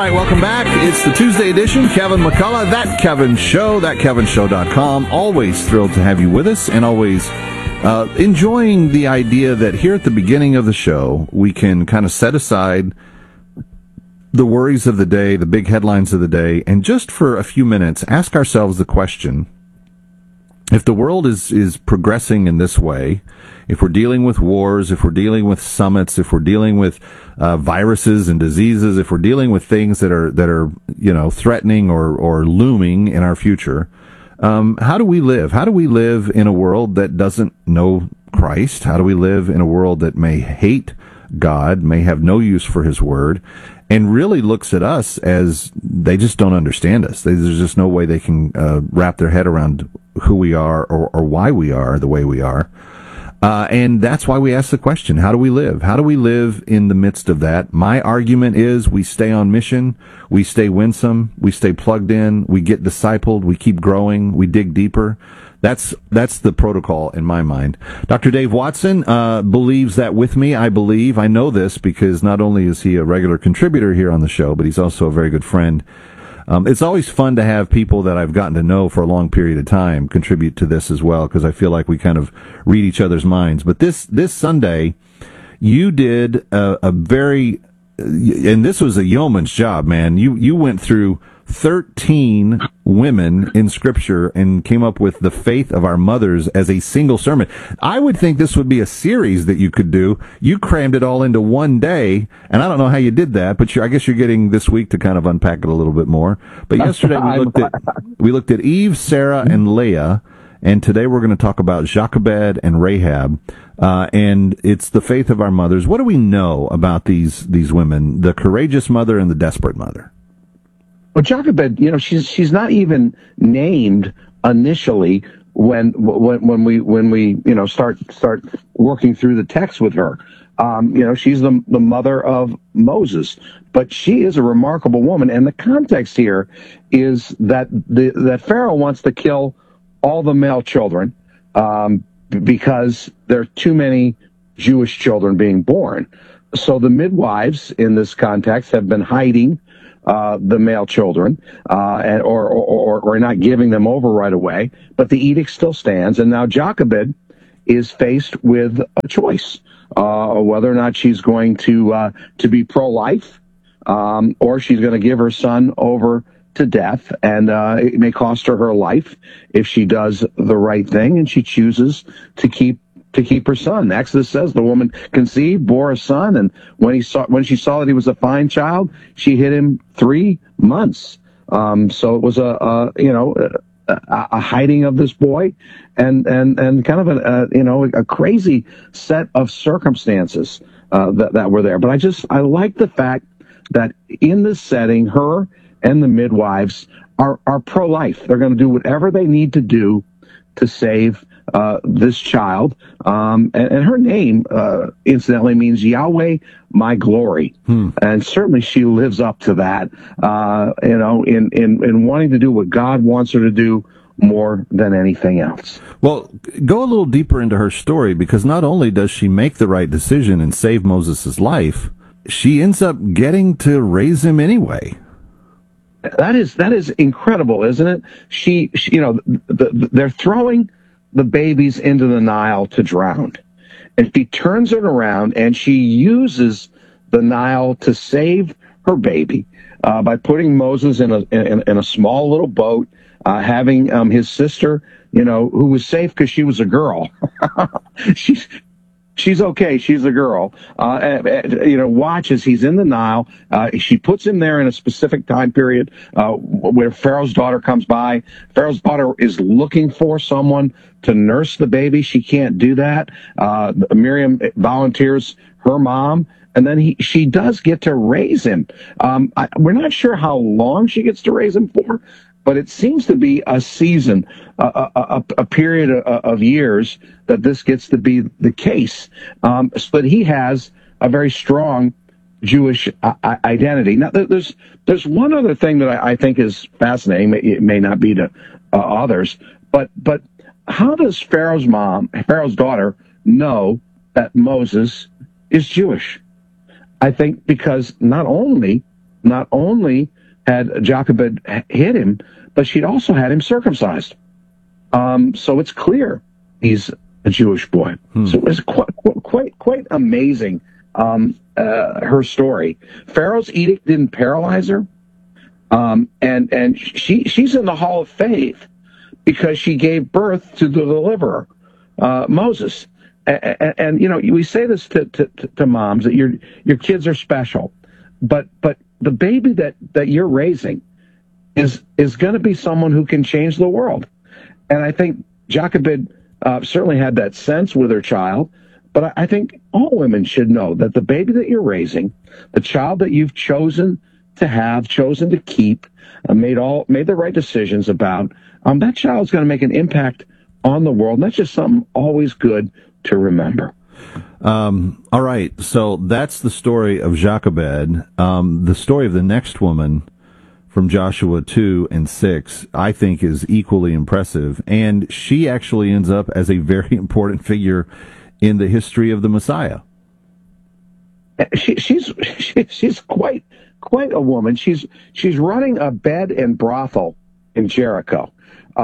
All right, welcome back. It's the Tuesday edition. Kevin McCullough, That Kevin Show, thatkevinshow.com. Always thrilled to have you with us, and always enjoying the idea that here at the beginning of the show, we can kind of set aside the worries of the day, the big headlines of the day, and just for a few minutes, ask ourselves the question, if the world is progressing in this way, if we're dealing with wars, if we're dealing with summits, if we're dealing with viruses and diseases, if we're dealing with things that are threatening or looming in our future, how do we live? How do we live in a world that doesn't know Christ? How do we live in a world that may hate God, may have no use for His Word, and really looks at us as they just don't understand us? There's just no way they can wrap their head around who we are or why we are the way we are. And that's why we ask the question, how do we live? How do we live in the midst of that? My argument is we stay on mission, we stay winsome, we stay plugged in, we get discipled, we keep growing, we dig deeper. That's the protocol in my mind. Dr. Dave Watson believes that with me. I know this because not only is he a regular contributor here on the show, but he's also a very good friend. It's always fun to have people that I've gotten to know for a long period of time contribute to this as well, because I feel like we kind of read each other's minds. But this Sunday, you did a very, and this was a yeoman's job, man. You went through 13 women in Scripture and came up with the faith of our mothers as a single sermon. I would think this would be a series that you could do. You crammed it all into one day, and I don't know how you did that, but I guess you're getting this week to kind of unpack it a little bit more. But yesterday we looked at Eve, Sarah, and Leah, and today we're going to talk about Jochebed and Rahab, and it's the faith of our mothers. What do we know about these women, the courageous mother and the desperate mother? Well, Jochebed, she's not even named initially when we start working through the text with her. She's the mother of Moses, but she is a remarkable woman. And the context here is that that Pharaoh wants to kill all the male children because there are too many Jewish children being born. So the midwives in this context have been hiding the male children, or not giving them over right away, but the edict still stands. And now Jochebed is faced with a choice, whether or not she's going to be pro-life, or she's going to give her son over to death, and it may cost her life if she does the right thing and she chooses to keep her son. Exodus says the woman conceived, bore a son, and when she saw that he was a fine child, she hid him 3 months. So it was a hiding of this boy, and kind of a crazy set of circumstances that were there. But I like the fact that in this setting, her and the midwives are pro-life. They're going to do whatever they need to do to save this child, and her name, incidentally, means Yahweh, my glory, and certainly she lives up to that. In wanting to do what God wants her to do more than anything else. Well, go a little deeper into her story, because not only does she make the right decision and save Moses' life, she ends up getting to raise him anyway. That is incredible, isn't it? They're throwing the babies into the Nile to drown, and she turns it around and she uses the Nile to save her baby by putting Moses in a small little boat, having his sister, who was safe because she was a girl. She's okay. She's a girl. Watch as he's in the Nile. She puts him there in a specific time period where Pharaoh's daughter comes by. Pharaoh's daughter is looking for someone to nurse the baby. She can't do that. Miriam volunteers her mom, and then she does get to raise him. We're not sure how long she gets to raise him for, but it seems to be a season, a period of years that this gets to be the case. But he has a very strong Jewish identity. Now, there's one other thing that I think is fascinating. It may not be to others, but how does Pharaoh's daughter, know that Moses is Jewish? I think because not only not only had Jochebed hit him, but she'd also had him circumcised. So it's clear he's a Jewish boy. So it was quite amazing. Her story. Pharaoh's edict didn't paralyze her, and she's in the Hall of Faith because she gave birth to the deliverer, Moses. And we say this to moms that your kids are special, but the baby that you're raising is going to be someone who can change the world. And I think Jochebed certainly had that sense with her child, but I think all women should know that the baby that you're raising, the child that you've chosen to have, chosen to keep, made the right decisions about, that child's going to make an impact on the world. And that's just something always good to remember. All right, so that's the story of Jochebed. The story of the next woman from Joshua 2 and 6, I think, is equally impressive. And she actually ends up as a very important figure in the history of the Messiah. She's quite a woman. She's running a bed and brothel in Jericho.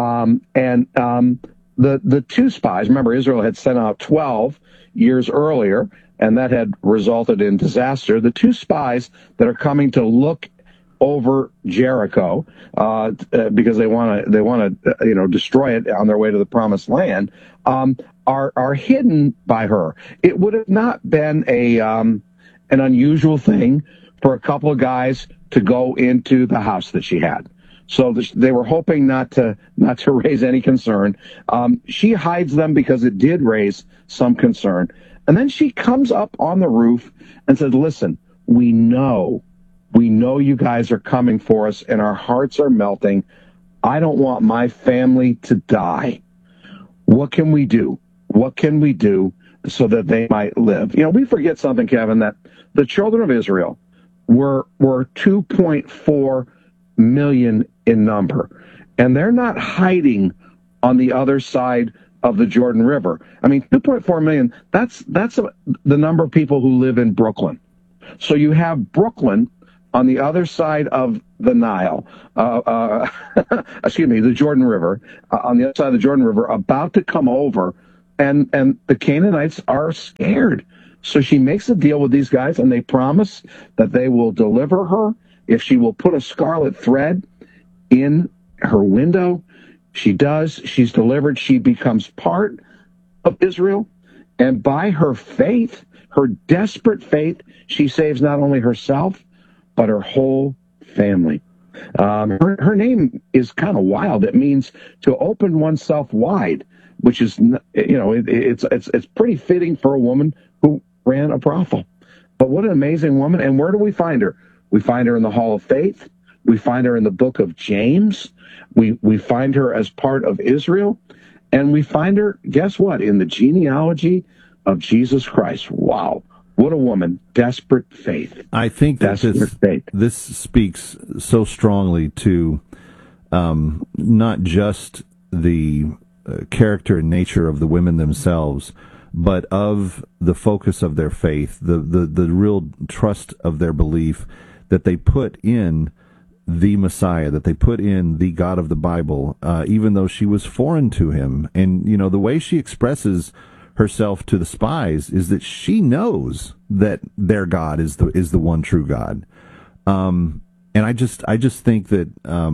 The two spies, remember, Israel had sent out 12 years earlier, and that had resulted in disaster. The two spies that are coming to look over Jericho because they want to destroy it on their way to the promised land are hidden by her. It would have not been an unusual thing for a couple of guys to go into the house that she had. So they were hoping not to raise any concern. She hides them because it did raise some concern. And then she comes up on the roof and says, listen, we know you guys are coming for us and our hearts are melting. I don't want my family to die. What can we do? What can we do so that they might live? We forget something, Kevin, that the children of Israel were 2.4 million in number, and they're not hiding on the other side of the Jordan River. I mean, 2.4 million, that's the number of people who live in Brooklyn. So you have Brooklyn on the other side of the Nile, the Jordan River, on the other side of the Jordan River, about to come over, and the Canaanites are scared. So she makes a deal with these guys, and they promise that they will deliver her if she will put a scarlet thread in her window. She does. She's delivered. She becomes part of Israel. And by her faith, her desperate faith, she saves not only herself, but her whole family. Her name is kind of wild. It means to open oneself wide, which is, it's pretty fitting for a woman who ran a brothel. But what an amazing woman. And where do we find her? We find her in the Hall of Faith. We find her in the book of James. We find her as part of Israel. And we find her, guess what, in the genealogy of Jesus Christ. Wow. What a woman. Desperate faith. I think that this speaks so strongly to not just the character and nature of the women themselves, but of the focus of their faith, the real trust of their belief that they put in the Messiah, that they put in the God of the Bible, even though she was foreign to him. And, the way she expresses herself to the spies is that she knows that their God is the one true God. And I just think that,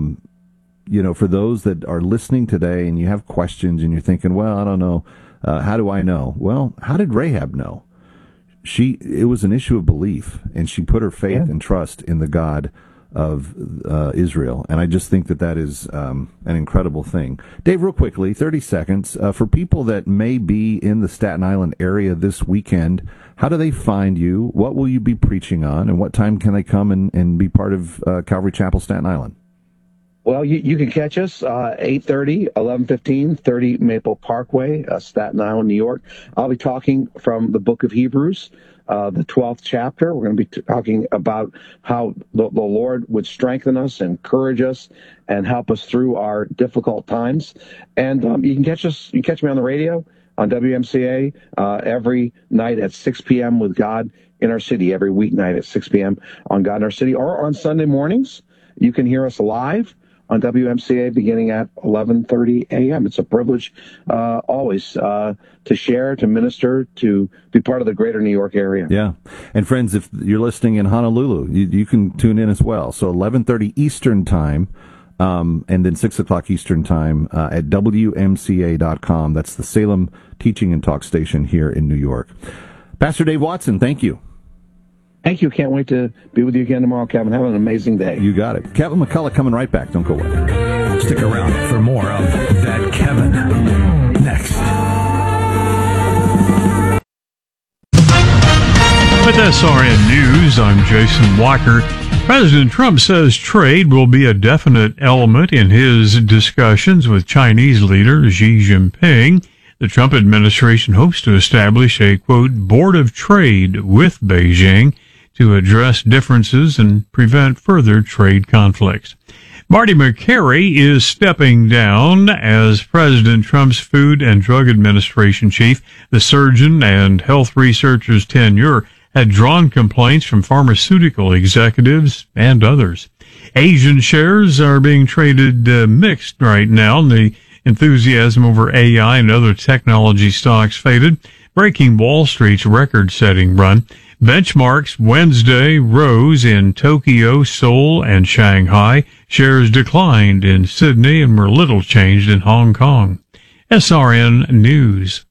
for those that are listening today and you have questions and you're thinking, well, I don't know, how do I know? Well, how did Rahab know? It was an issue of belief, and she put her faith and trust in the God of Israel. And I just think that is an incredible thing. Dave, real quickly, 30 seconds. For people that may be in the Staten Island area this weekend, how do they find you? What will you be preaching on? And what time can they come and be part of Calvary Chapel, Staten Island? Well, you can catch us 8:30, 11:15, 30 Maple Parkway, Staten Island, New York. I'll be talking from the book of Hebrews, the 12th chapter. We're going to be talking about how the Lord would strengthen us, encourage us, and help us through our difficult times. And you can catch me on the radio on WMCA every night at 6 p.m. with God in our city every weeknight at 6 p.m. on God in Our City, or on Sunday mornings. You can hear us live on WMCA beginning at 11:30 a.m. It's a privilege always to share, to minister, to be part of the greater New York area. Yeah. And friends, if you're listening in Honolulu, you can tune in as well. So 11:30 Eastern Time, and then 6 o'clock Eastern Time at WMCA.com. That's the Salem Teaching and Talk Station here in New York. Pastor Dave Watson, thank you. Thank you. Can't wait to be with you again tomorrow, Kevin. Have an amazing day. You got it. Kevin McCullough coming right back. Don't go away. Stick around for more of That Kevin next. With SRN News, I'm Jason Walker. President Trump says trade will be a definite element in his discussions with Chinese leader Xi Jinping. The Trump administration hopes to establish a, quote, board of trade with Beijing to address differences and prevent further trade conflicts. Marty McCary is stepping down as President Trump's Food and Drug Administration chief. The surgeon and health researcher's tenure had drawn complaints from pharmaceutical executives and others. Asian shares are being traded mixed right now. The enthusiasm over AI and other technology stocks faded, breaking Wall Street's record-setting run. Benchmarks Wednesday rose in Tokyo, Seoul, and Shanghai. Shares declined in Sydney and were little changed in Hong Kong. SRN News.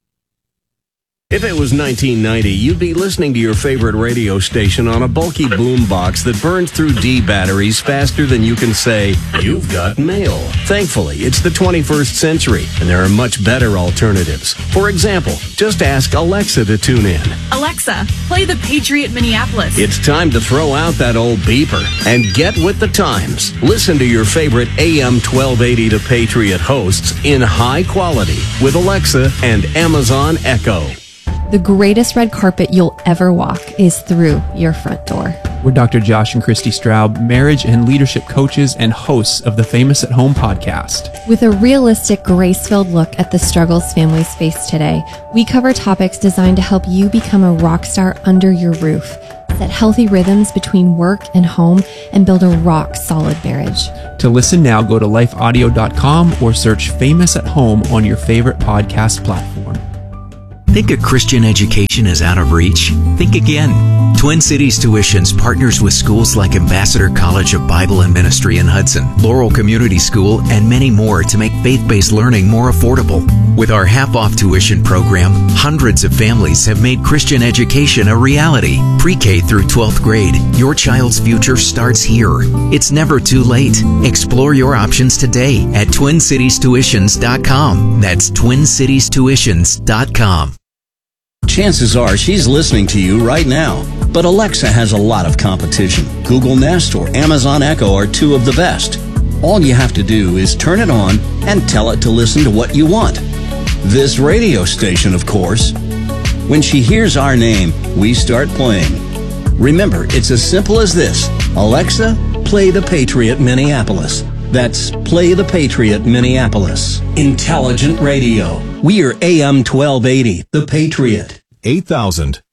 If it was 1990, you'd be listening to your favorite radio station on a bulky boombox that burns through D batteries faster than you can say, "You've got mail." Thankfully, it's the 21st century, and there are much better alternatives. For example, just ask Alexa to tune in. Alexa, play The Patriot Minneapolis. It's time to throw out that old beeper and get with the times. Listen to your favorite AM 1280 The Patriot hosts in high quality with Alexa and Amazon Echo. The greatest red carpet you'll ever walk is through your front door. We're Dr. Josh and Christy Straub, marriage and leadership coaches and hosts of the Famous at Home podcast. With a realistic, grace-filled look at the struggles families face today, we cover topics designed to help you become a rock star under your roof, set healthy rhythms between work and home, and build a rock-solid marriage. To listen now, go to lifeaudio.com or search Famous at Home on your favorite podcast platform. Think a Christian education is out of reach? Think again. Twin Cities Tuitions partners with schools like Ambassador College of Bible and Ministry in Hudson, Laurel Community School, and many more to make faith-based learning more affordable. With our half-off tuition program, hundreds of families have made Christian education a reality. Pre-K through 12th grade, your child's future starts here. It's never too late. Explore your options today at TwinCitiesTuitions.com. That's TwinCitiesTuitions.com. Chances are she's listening to you right now. But Alexa has a lot of competition. Google Nest or Amazon Echo are two of the best. All you have to do is turn it on and tell it to listen to what you want. This radio station, of course. When she hears our name, we start playing. Remember, it's as simple as this. Alexa, play The Patriot Minneapolis. That's Play The Patriot Minneapolis. Intelligent radio. We are AM 1280, The Patriot. 8,000